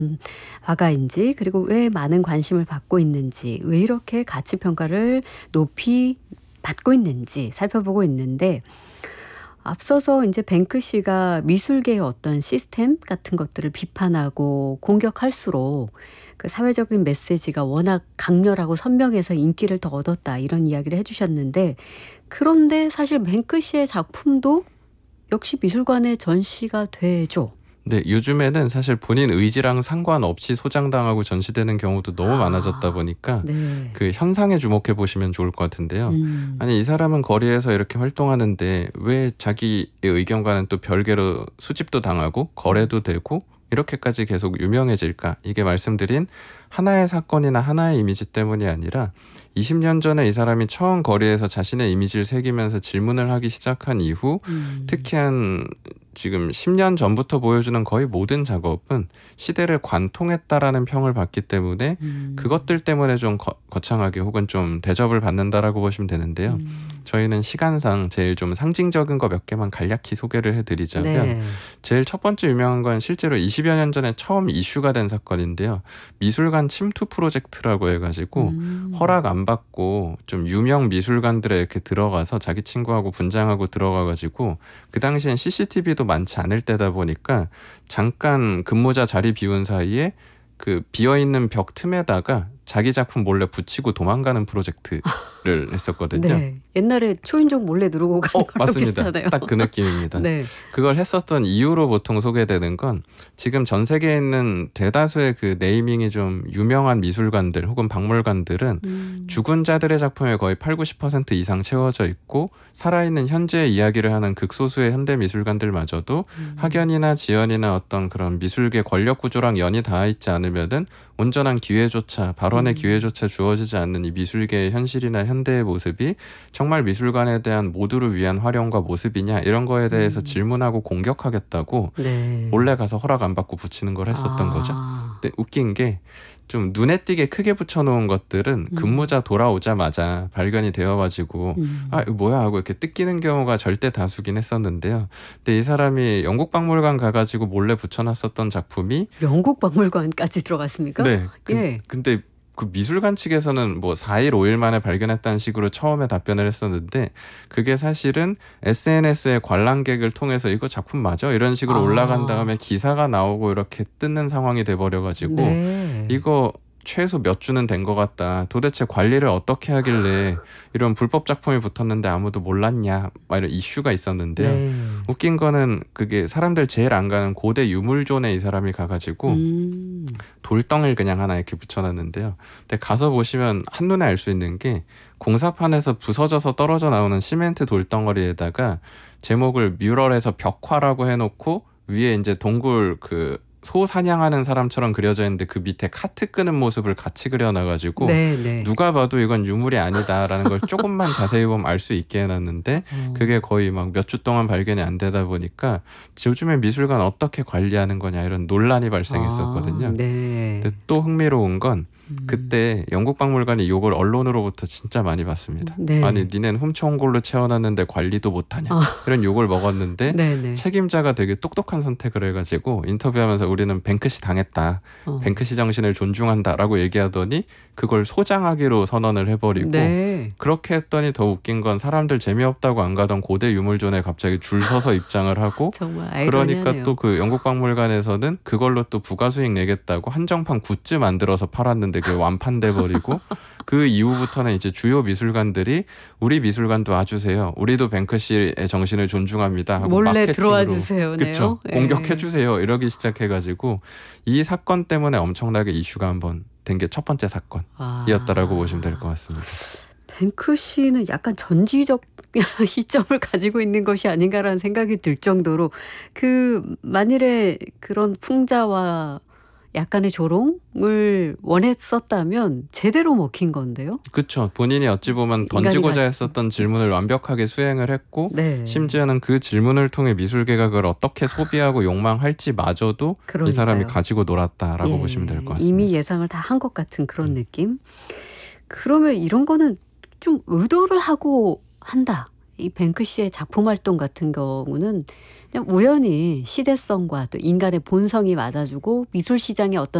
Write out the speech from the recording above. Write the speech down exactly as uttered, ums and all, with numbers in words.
화가인지, 그리고 왜 많은 관심을 받고 있는지, 왜 이렇게 가치 평가를 높이 받고 있는지 살펴보고 있는데, 앞서서 이제 뱅크시가 미술계의 어떤 시스템 같은 것들을 비판하고 공격할수록 그 사회적인 메시지가 워낙 강렬하고 선명해서 인기를 더 얻었다, 이런 이야기를 해주셨는데, 그런데 사실 뱅크시의 작품도 역시 미술관에 전시가 되죠. 네, 요즘에는 사실 본인 의지랑 상관없이 소장당하고 전시되는 경우도 너무 아, 많아졌다 보니까 네. 그 현상에 주목해 보시면 좋을 것 같은데요. 음. 아니, 이 사람은 거리에서 이렇게 활동하는데 왜 자기의 의견과는 또 별개로 수집도 당하고 거래도 되고 이렇게까지 계속 유명해질까? 이게 말씀드린 하나의 사건이나 하나의 이미지 때문이 아니라 이십 년 전에 이 사람이 처음 거리에서 자신의 이미지를 새기면서 질문을 하기 시작한 이후 음. 특히 한 지금 십 년 전부터 보여주는 거의 모든 작업은 시대를 관통했다라는 평을 받기 때문에 음. 그것들 때문에 좀 거, 거창하게 혹은 좀 대접을 받는다라고 보시면 되는데요. 음. 저희는 시간상 제일 좀 상징적인 거 몇 개만 간략히 소개를 해드리자면 네. 제일 첫 번째 유명한 건 실제로 이십여 년 전에 처음 이슈가 된 사건인데요. 미술관 침투 프로젝트라고 해가지고 음. 허락 안 받고 좀 유명 미술관들에 이렇게 들어가서 자기 친구하고 분장하고 들어가가지고 그 당시엔 씨씨티비도 많지 않을 때다 보니까 잠깐 근무자 자리 비운 사이에 그 비어있는 벽 틈에다가 자기 작품 몰래 붙이고 도망가는 프로젝트를 했었거든요. 네. 옛날에 초인종 몰래 누르고 가는 어, 거랑 맞습니다. 비슷하네요. 딱 그 느낌입니다. 네. 그걸 했었던 이유로 보통 소개되는 건 지금 전 세계에 있는 대다수의 그 네이밍이 좀 유명한 미술관들 혹은 박물관들은 음. 죽은 자들의 작품에 거의 팔, 구십 퍼센트 이상 채워져 있고 살아있는 현재의 이야기를 하는 극소수의 현대 미술관들마저도 음. 학연이나 지연이나 어떤 그런 미술계 권력 구조랑 연이 닿아 있지 않으면은 온전한 기회조차 발언의 음. 기회조차 주어지지 않는 이 미술계의 현실이나 현대의 모습이 정말 미술관에 대한 모두를 위한 활용과 모습이냐 이런 거에 대해서 음. 질문하고 공격하겠다고 네. 몰래 가서 허락 안 받고 붙이는 걸 했었던 아. 거죠. 근데 웃긴 게 좀 눈에 띄게 크게 붙여놓은 것들은 음. 근무자 돌아오자마자 발견이 되어가지고 음. 아 이거 뭐야 하고 이렇게 뜯기는 경우가 절대 다수긴 했었는데요. 근데 이 사람이 영국 박물관 가가지고 몰래 붙여놨었던 작품이 영국 박물관까지 들어갔습니까? 네. 그, 예. 근데 그 미술관 측에서는 뭐 사 일, 오 일 만에 발견했다는 식으로 처음에 답변을 했었는데 그게 사실은 에스엔에스의 관람객을 통해서 이거 작품 맞아? 이런 식으로 아. 올라간 다음에 기사가 나오고 이렇게 뜯는 상황이 돼버려가지고 네. 이거 최소 몇 주는 된 것 같다. 도대체 관리를 어떻게 하길래 이런 불법 작품이 붙었는데 아무도 몰랐냐. 막 이런 이슈가 있었는데요. 네. 웃긴 거는 그게 사람들 제일 안 가는 고대 유물존에 이 사람이 가가지고 음. 돌덩이를 그냥 하나 이렇게 붙여놨는데요. 근데 가서 보시면 한눈에 알 수 있는 게 공사판에서 부서져서 떨어져 나오는 시멘트 돌덩어리에다가 제목을 뮤럴에서 벽화라고 해놓고 위에 이제 동굴 그 소 사냥하는 사람처럼 그려져 있는데 그 밑에 카트 끄는 모습을 같이 그려놔가지고 네, 네. 누가 봐도 이건 유물이 아니다라는 걸 조금만 자세히 보면 알 수 있게 해놨는데 어. 그게 거의 막 몇 주 동안 발견이 안 되다 보니까 요즘에 미술관 어떻게 관리하는 거냐 이런 논란이 발생했었거든요. 아, 네. 근데 또 흥미로운 건 음. 그때 영국 박물관이 욕을 언론으로부터 진짜 많이 받습니다. 네. 아니 니넨 훔쳐온 걸로 채워놨는데 관리도 못하냐 아. 이런 욕을 먹었는데 네네. 책임자가 되게 똑똑한 선택을 해가지고 인터뷰하면서 우리는 뱅크시 당했다. 어. 뱅크시 정신을 존중한다라고 얘기하더니 그걸 소장하기로 선언을 해버리고 네. 그렇게 했더니 더 웃긴 건 사람들 재미없다고 안 가던 고대 유물존에 갑자기 줄 서서 입장을 하고 정말 아이러니하네요. 그러니까 또 그 영국 박물관에서는 그걸로 또 부가 수익 내겠다고 한정판 굿즈 만들어서 팔았는데 그게 완판돼 버리고 그 이후부터는 이제 주요 미술관들이 우리 미술관도 와주세요. 우리도 뱅크시의 정신을 존중합니다. 하고 몰래 마케팅으로 들어와 주세요. 그쵸? 네. 공격해 주세요. 이러기 시작해가지고 이 사건 때문에 엄청나게 이슈가 한번 된 게 첫 번째 사건이었다라고 아. 보시면 될 것 같습니다. 뱅크시는 약간 전지적 시점을 가지고 있는 것이 아닌가라는 생각이 들 정도로 그 만일에 그런 풍자와 약간의 조롱을 원했었다면 제대로 먹힌 건데요. 그렇죠. 본인이 어찌 보면 인간이 던지고자 같- 했었던 질문을 완벽하게 수행을 했고 네. 심지어는 그 질문을 통해 미술계가 그걸 어떻게 소비하고 욕망할지 마저도 이 사람이 그러니까요. 가지고 놀았다라고 예, 보시면 될 것 같습니다. 이미 예상을 다 한 것 같은 그런 느낌. 그러면 이런 거는 좀 의도를 하고 한다. 이 뱅크시의 작품 활동 같은 경우는 그냥 우연히 시대성과 또 인간의 본성이 맞아주고 미술 시장의 어떤